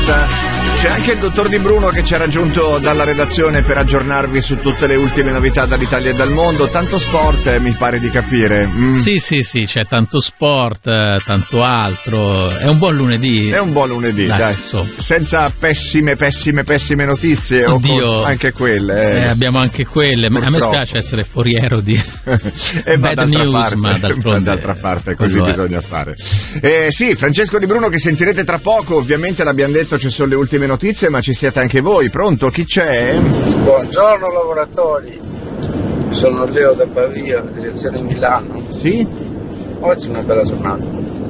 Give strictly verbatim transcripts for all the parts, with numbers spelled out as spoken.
Tennis. C'è anche il dottor Di Bruno che ci ha raggiunto dalla redazione per aggiornarvi su tutte le ultime novità dall'Italia e dal mondo. Tanto sport, eh, mi pare di capire. Mm. Sì, sì, sì, c'è tanto sport, eh, tanto altro. È un buon lunedì. È un buon lunedì, dai. dai. So. Senza pessime, pessime, pessime notizie. Oddio. O anche quelle. Eh. Eh, abbiamo anche quelle. Purtroppo. A me spiace essere foriero di e bad news, parte, ma d'altronde, d'altra parte così è. bisogna fare. Eh, sì, Francesco Di Bruno che sentirete tra poco. Ovviamente l'abbiamo detto, ci sono le ultime notizie, ma ci siete anche voi. Pronto? Chi c'è? Buongiorno lavoratori, sono Leo da Pavia, direzione Milano. Sì? Oggi è una bella giornata,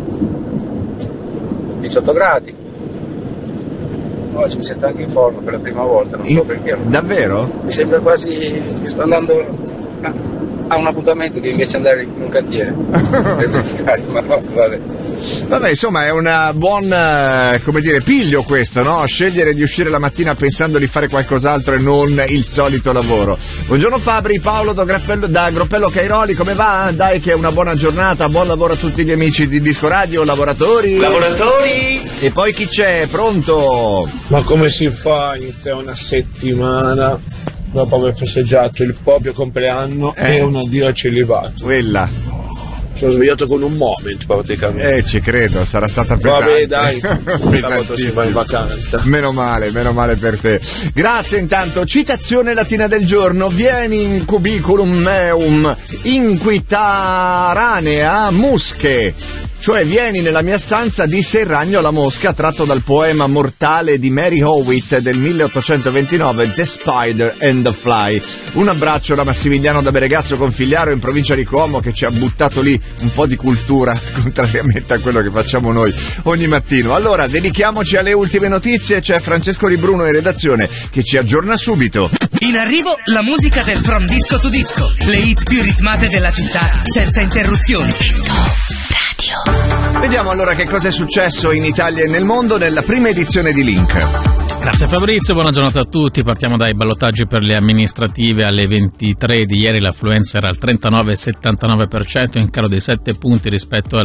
diciotto gradi. Oggi mi sento anche in forma per la prima volta, non in... so perché. Davvero? Mi sembra quasi che sto andando a un appuntamento che invece andare in un cantiere. Ma no, vabbè. Vabbè, insomma, è una buona, come dire, piglio questo, no? Scegliere di uscire la mattina pensando di fare qualcos'altro e non il solito lavoro. Buongiorno Fabri, Paolo da Grappello, da Groppello Cairoli, come va? Dai che è una buona giornata, buon lavoro a tutti gli amici di Disco Radio, lavoratori. Lavoratori! E poi chi c'è? Pronto? Ma come si fa a iniziare una settimana dopo aver festeggiato il proprio compleanno eh. e un addio al celibato? Quella. Sono svegliato con un moment praticamente. Eh, ci credo, sarà stata pesante. Vabbè, dai, sabato si va in vacanza. Meno male, meno male per te. Grazie intanto. Citazione latina del giorno. Vieni in cubiculum meum inquitaranea musche. Cioè vieni nella mia stanza, disse il ragno alla mosca, tratto dal poema mortale di Mary Howitt del milleottocentoventinove, The Spider and the Fly. Un abbraccio da Massimiliano da Beregazzo Configliaro in provincia di Como, che ci ha buttato lì un po' di cultura, contrariamente a quello che facciamo noi ogni mattino. Allora, dedichiamoci alle ultime notizie. C'è Francesco Di Bruno in redazione che ci aggiorna subito. In arrivo la musica del From Disco to Disco, le hit più ritmate della città senza interruzioni. Disco Radio. Vediamo allora che cosa è successo in Italia e nel mondo nella prima edizione di Link. Grazie Fabrizio, buona giornata a tutti. Partiamo dai ballottaggi per le amministrative. Alle ventitré di ieri l'affluenza era al trentanove virgola settantanove per cento, in calo di sette punti rispetto al